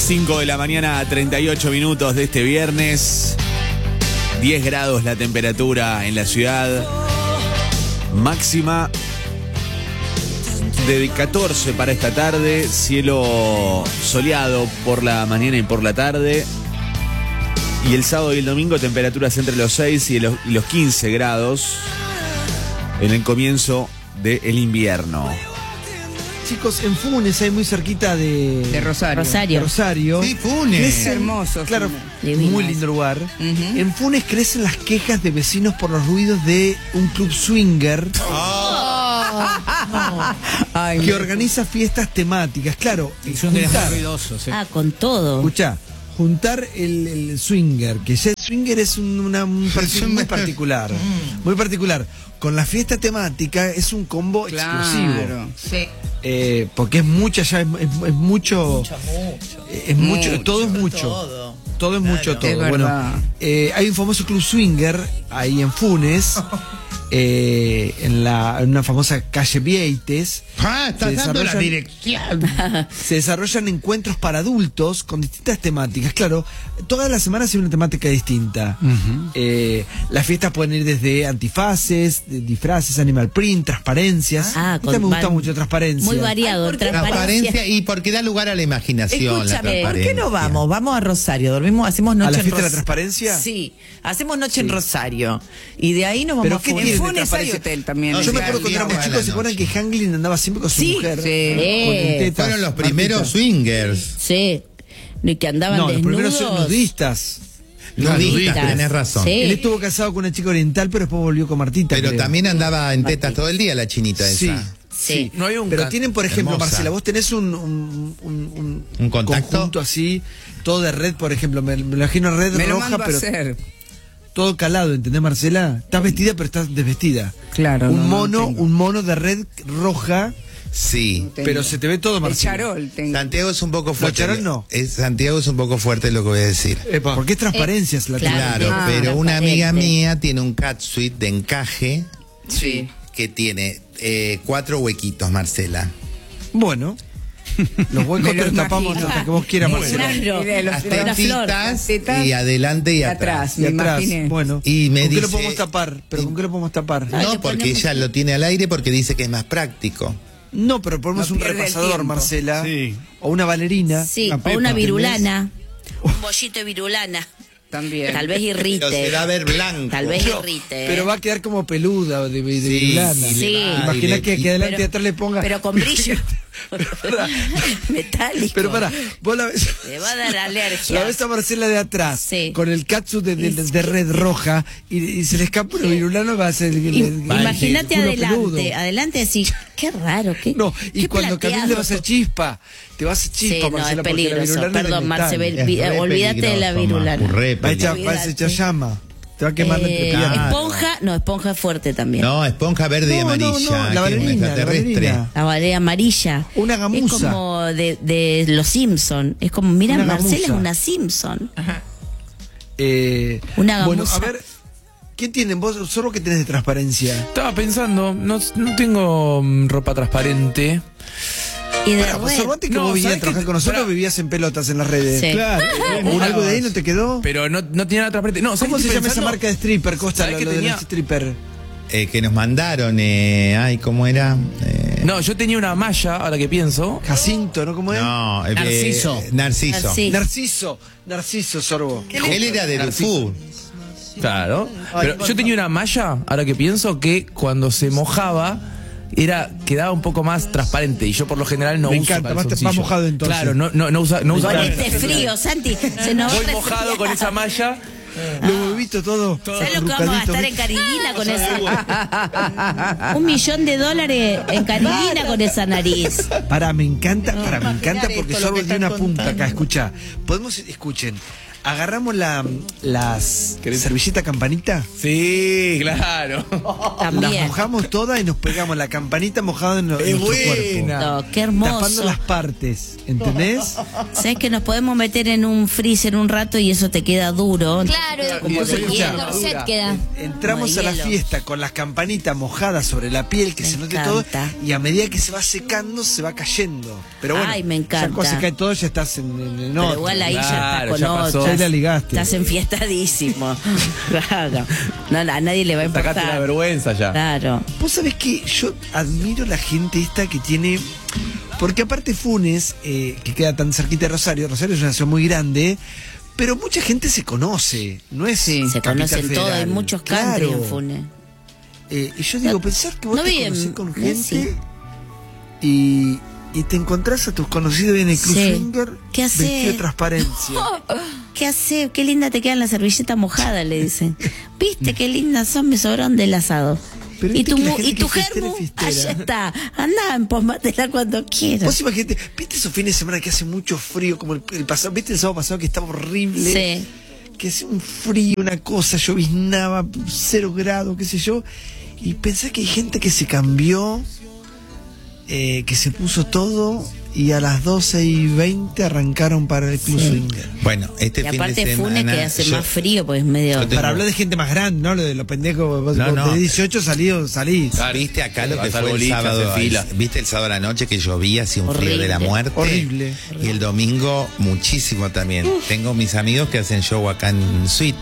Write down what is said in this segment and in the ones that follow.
5 de la mañana, 38 minutos de este viernes. 10 grados la temperatura en la ciudad. Máxima de 14 para esta tarde. Cielo soleado por la mañana y por la tarde. Y el sábado y el domingo temperaturas entre los 6 y los 15 grados en el comienzo del invierno. Chicos, en Funes, ahí muy cerquita de Rosario. Sí, Funes. Es hermoso. Claro, Divino. muy lindo lugar. En Funes crecen las quejas de vecinos por los ruidos de un club swinger que organiza fiestas temáticas. Claro, Con todo. Escuchá, juntar el swinger, que ya el swinger es un perfil muy particular. Muy particular. Con la fiesta temática es un combo explosivo. Sí. Porque es mucha, ya es mucho. Es mucho, todo es mucho. Todo es mucho, todo. Bueno, hay un famoso club swinger ahí en Funes. En una famosa calle Vieites. Estás dando la dirección. Se desarrollan encuentros para adultos con distintas temáticas. Claro, todas las semanas hay una temática distinta. Las fiestas pueden ir desde antifaces, disfraces, animal print, transparencias. Me gusta mucho transparencia. Muy variado. Transparencia y porque da lugar a la imaginación. Escúchame, ¿por qué no vamos? Vamos a Rosario, hacemos noche ¿A la en fiesta de la Rosario? transparencia? Sí, hacemos noche en Rosario. Y de ahí nos vamos ¿Pero a qué Funes. tiene de Funes hay transparencia? hotel también. Yo me acuerdo cuando éramos chicos, ¿se acuerdan que Hanglin andaba siempre con su mujer? Con tetas, fueron los primeros swingers. Sí. Y que andaban No, los desnudos. primeros nudistas. Nudistas, tenés razón. Sí. Él estuvo casado con una chica oriental, pero después volvió con Martita. Pero creo. también andaba en tetas todo el día la chinita Sí. esa. Sí. No hay un Pero tienen, por ejemplo, hermosa. Marcela, vos tenés un contacto conjunto así, todo de red, por ejemplo, me imagino red Me lo roja, mando a pero hacer. todo calado, ¿entendés, Marcela? Estás vestida, pero estás desvestida. Claro. Un mono de red roja, Sí. pero se te ve todo, El Marcela. charol tengo. Santiago es un poco fuerte. charol no. Santiago es un poco fuerte lo que voy a decir. Porque es transparencia, es la Claro, Ah, pero una transparente. amiga mía tiene un catsuit de encaje Sí. que tiene 4 huequitos, Marcela. Bueno, los huecos te los tapamos hasta que vos quieras, Marcela. Claro. Y de Las de la flor. tetitas y adelante y atrás. Y Me atrás, imaginé. bueno. Y me ¿Con qué dice- lo podemos tapar? ¿Pero con qué lo podemos tapar? No, porque ella lo tiene al aire porque dice que es más práctico. No, pero ponemos No un pierde el repasador, tiempo. Marcela. Sí. O una bailarina. Sí, una o pepa, una ¿entendés? virulana. Un bollito de virulana. También. Tal vez irrite. Pero se va a ver blanco. Tal vez No, irrite. pero va a quedar como peluda de Sí, virulana. sí. Imagina Y que adelante y pero- atrás le ponga. Pero con brillo. Metálico. Pero pará, vos la ves. Le va a dar alergia. La ves a Marcela de atrás, Sí. con el catsuit de red roja, y se le escapa un virulano, va a ser Imagínate culo adelante, peludo. adelante así, qué raro, qué. No, y qué cuando plateado. camines va a ser chispa. Te va a hacer Sí, chispa, no, Marcela, es porque la peligroso. virulana es de Perdón, Marce, metal. olvídate de la virulana. Va a echar Cuídate. llama. Te va a quemar la entrepierna. Esponja, no, esponja es fuerte también. No, esponja verde y No, no, amarilla. no, la que es bailarina, la extraterrestre. bailarina. La barea amarilla. Una gamuza. Es como de los Simpson. Es como, mira, Una Marcela es gamuza. una Simpson. Bueno, Una gamuza. a ver, ¿qué tienen vos? Solo que tenés de transparencia. Estaba pensando, no tengo ropa transparente. Y de Pará, vos, red. antes que No, vos vivías a ¿sabés trabajar qué? con nosotros, Pará. vivías en pelotas en las redes. Sí. Claro. ¿Algo de ahí no te quedó? Pero no tenía nada transparente. No, ¿sabés ¿Cómo qué se estoy llama esa pensando? marca de stripper, Costa? ¿Sabés Lo que de tenía? los stripper. Que nos mandaron, ay, ¿cómo era? No, yo tenía una malla, ahora que pienso. Jacinto, ¿no? ¿Cómo es? No, Narciso. Narciso. Narciso. Narciso, Sorbo. Él era de Lufú. Claro. Ay, Pero yo tenía una malla, ahora que pienso, que cuando se mojaba quedaba un poco más transparente y yo por lo general no Me uso encanta, más calzoncillo. mojado entonces. Claro, no usa Ponete frío, Santi. Se nos Voy va a mojado resfriar. con esa malla. Lo huevito todo. ¿Sabes lo que vamos a arrucadito, gastar en Carilina con esa? $1 millón en Carilina con esa nariz. Me encanta porque esto, lo Sorbo que tiene una están punta contando. acá, escucha. Escuchen, agarramos las servilleta campanita. Sí, claro. También. Las mojamos todas y nos pegamos la campanita mojada en nuestro cuerpo. No, qué hermoso. Tapando las partes, ¿entendés? Sabes que nos podemos meter en un freezer un rato y eso te queda duro. Claro, como Entonces, el escuchá, corset queda. Entramos Como a la hielo. fiesta con las campanitas mojadas sobre la piel, que Me se note encanta. todo, y a medida que se va secando, se va cayendo. Pero bueno, Ay, me encanta. ya cuando se cae todo, ya estás en Pero otro. igual ahí Claro, ya ya estás con pasó. Ya la otras. ligaste. Estás enfiestadísimo. Claro. No, a nadie le va a importar. Sacaste la vergüenza ya. Claro. Vos sabés que yo admiro la gente esta que tiene. Porque aparte Funes, que queda tan cerquita de Rosario es una ciudad muy grande, pero mucha gente se conoce, no es. Se Capital conocen todos, hay Federal. muchos country Claro. en Funes. Y yo digo, pensar que vos no te viven- conocés con sí. gente y te encontrás a tus conocidos en el Club Sí. Swinger ¿Qué hacer? vestido de transparencia. ¿Qué hace? Qué linda te quedan las servilletas mojadas, le dicen. ¿Viste qué lindas son? Me sobraron del asado. Pero Y viste tu, que la gente y tu que fiestera, germu, fiestera. allá está. Andá, empomátela cuando quieras. Vos imagínate, ¿viste esos fines de semana que hace mucho frío? Como el pasado, ¿viste el sábado pasado que estaba horrible? Sí. Que hacía un frío, una cosa, lloviznaba, 0 grados, qué sé yo. Y pensé que hay gente que se cambió, que se puso todo, y a las 12:20 arrancaron para el Club Swinger. Bueno, este Y fin de aparte semana. Funes que hace yo- más frío, pues es medio... Yo Para hablar de gente más grande, ¿no? Lo de los pendejos, vos No. de 18 salís. ¿Viste acá lo que Vas al fue el boliche, sábado? hace fila. ¿Viste el sábado a la noche que llovía, hacía un frío de la Horrible. muerte? Horrible. Y el domingo muchísimo también. Tengo mis amigos que hacen show acá en Suite.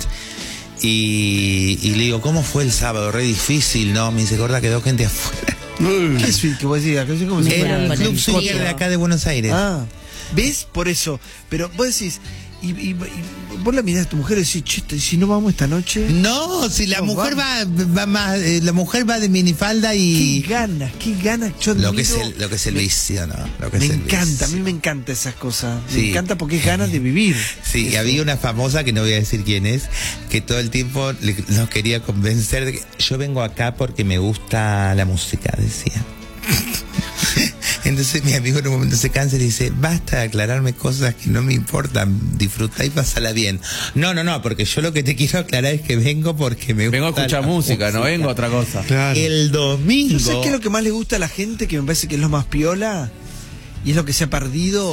Y le digo, ¿cómo fue el sábado? Re difícil, ¿no? Me dice, gorda, quedó gente afuera. ¿Qué es que vos decís? ¿Cómo se Era llama? el Club el Swinger coto. de acá de Buenos Aires. Ah, ¿ves? Por eso. Pero vos decís, y vos la mirás a tu mujer y decís, che, si no vamos esta noche. No, si la No, mujer va más, la mujer va de minifalda y Qué ganas. Yo lo que es admiro- el vicio, ¿no? Lo que Me es el encanta, a vicio. mí me encantan esas cosas. Sí. Me encanta porque es ganas de vivir. Sí, y Eso. había una famosa, que no voy a decir quién es, que todo el tiempo nos quería convencer de que yo vengo acá porque me gusta la música, decía. Entonces mi amigo en un momento se cansa y dice, basta de aclararme cosas que no me importan, disfrutá y pasala bien. No, porque yo lo que te quiero aclarar es que vengo porque me gusta Vengo a escuchar la música, no vengo a otra cosa. El domingo. ¿Sabes qué es lo que más le gusta a la gente? Que me parece que es lo más piola y es lo que se ha perdido.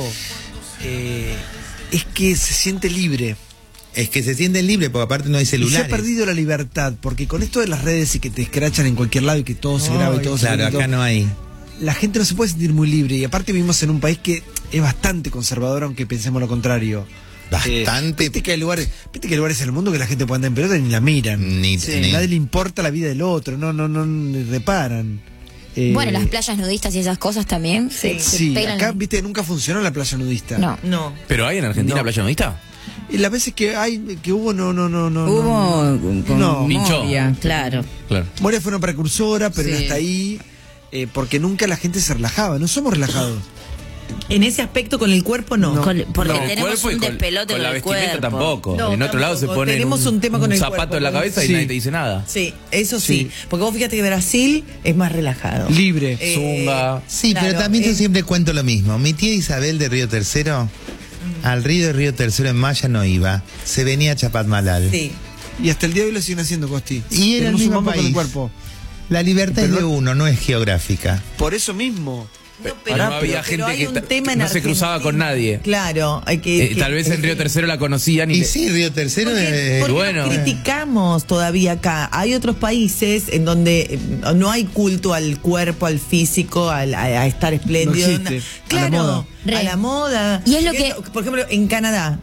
Es que se siente libre. Es que se sienten libres porque aparte no hay Y se celulares. ha perdido la libertad, porque con esto de las redes y que te escrachan en cualquier lado y que todo se graba y todo se Claro, ve y todo, acá no hay. la gente no se puede sentir muy libre. Y aparte vivimos en un país que es bastante conservador, aunque pensemos lo contrario. Bastante. Viste que hay lugares en el mundo que la gente puede andar en pelota y ni la miran. Ni- Nadie le importa la vida del otro, no reparan. Bueno, las playas nudistas y esas cosas también. se Sí, pelan. acá, viste, nunca funcionó la playa nudista. No. No. ¿Pero hay en Argentina No. playa nudista? Y las veces que hubo, no. Hubo con No. Pinchó. Moria, claro. Claro. Moria fue una precursora, pero Sí. hasta ahí, porque nunca la gente se relajaba. No somos relajados. En ese aspecto con el cuerpo no. Porque No, el tenemos cuerpo y un con despelote con con la el vestimenta cuerpo. tampoco. No, en otro lado se tampoco. pone Tenemos un tema con el zapato cuerpo, en la ¿no? cabeza y Sí. nadie te dice nada. Sí, eso sí. Porque vos fíjate que Brasil es más relajado. Libre. Zunga. Sí, Claro, pero también yo siempre cuento lo mismo. Mi tía Isabel de Río Tercero, al río de Río Tercero en Maya no iba. Se venía a Chapadmalal. Sí. Y hasta el día de hoy lo siguen haciendo, Costi. Y era el Tenemos un mismo mambo con el país. cuerpo. La libertad es Pero- de uno, no es geográfica. Por eso mismo. Pero no había gente hay que un tema en no se cruzaba con nadie. Claro, hay que. Tal vez en Río Tercero la conocían y Y le- sí, Río Tercero Porque, es... porque bueno. nos criticamos todavía acá. Hay otros países en donde no hay culto al cuerpo, al físico, a estar espléndido. No existe. Claro, A la moda. a la moda. Y es lo que- Por ejemplo, en Canadá,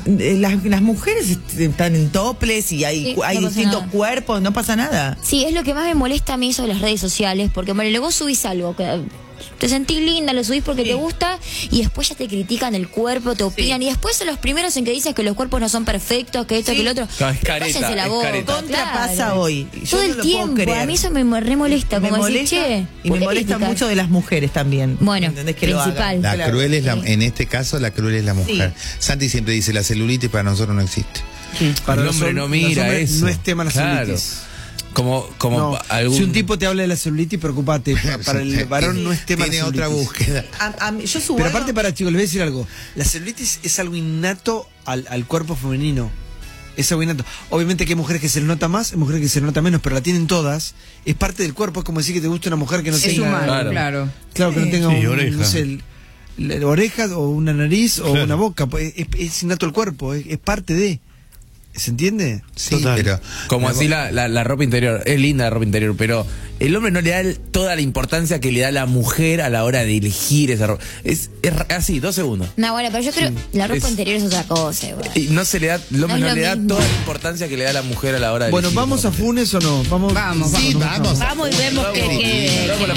las mujeres están en toples y hay, Sí, hay no pasa distintos nada. cuerpos, no pasa nada. Sí, es lo que más me molesta a mí sobre las redes sociales, porque luego vos subís algo, que te sentís linda, lo subís porque te gusta, y después ya te critican el cuerpo, te opinan, y después son los primeros en que dicen que los cuerpos no son perfectos, que esto, que lo otro. Claro, es Pero careta, cállense la es boca. careta. Contrapasa hoy. Yo Todo no el lo puedo tiempo, creer. a mí eso me re molesta, Me como decir, molesta, che, y me ¿por qué molesta criticar? mucho de las mujeres también. Bueno, ¿Entendés que lo principal. hagan? La Claro. cruel es Sí. en este caso, la cruel es la mujer. Santi siempre dice, la celulitis para nosotros no existe. Para el los hombre hom- no los mira hombres eso. no es tema la Claro. celulitis. Como No, algún... Si un tipo te habla de la celulitis, preocupate. Para el varón no es tema Tiene la otra celulitis. búsqueda. Yo subo Pero algo- aparte, para chicos, les voy a decir algo. La celulitis es algo innato al cuerpo femenino. Es algo innato. Obviamente que hay mujeres que se les nota más, hay mujeres que se les nota menos, pero la tienen todas. Es parte del cuerpo. Es como decir que te gusta una mujer que no Es tenga... humano, claro. Claro, que no tenga Sí, un, oreja. no sé, la oreja o una nariz o una boca. Pues es innato el cuerpo, es parte de... ¿Se entiende? Sí, Total. pero Como así la ropa interior. Es linda la ropa interior, pero el hombre no le da toda la importancia que le da la mujer a la hora de elegir esa ropa. Es así, 2 segundos. No, bueno, pero yo creo la ropa Es- interior es otra cosa, igual. Y no se le da, el hombre No es no lo le da mismo. toda la importancia que le da la mujer a la hora de Bueno, elegir ¿vamos a ropa. Funes o no? Vamos. Vamos, sí, vamos. Vamos y vemos que